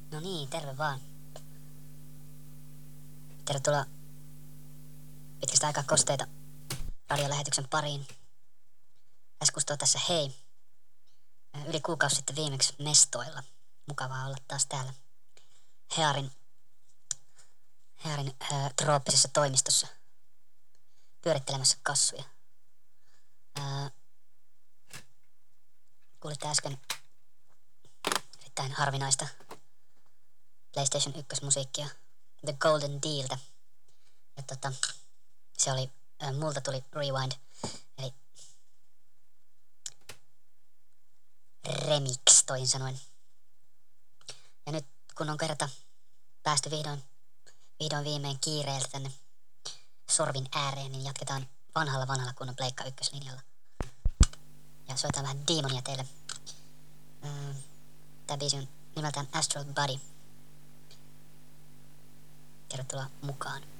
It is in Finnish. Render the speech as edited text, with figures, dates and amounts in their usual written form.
No niin, terve vaan. Tervetuloa pitkästä aikaa kosteita radiolähetyksen pariin. Äskusto tässä hei. Yli kuukausi sitten viimeksi mestoilla. Mukavaa olla taas täällä Hearin trooppisessa toimistossa pyörittelemässä kassuja. Kuulitte äsken erittäin harvinaista PlayStation 1 musiikkia The Golden Dealtä. Ja se oli, multa tuli Rewind, eli remix toisin sanoen. Ja nyt kun on kerta päästy vihdoin viimein kiireeltä tänne sorvin ääreen, niin jatketaan vanhalla kunnon Pleikka ykköslinjalla. Ja soitaan vähän Demonia teille. Tää biisi on nimeltään Astral Body. Tervetuloa mukaan.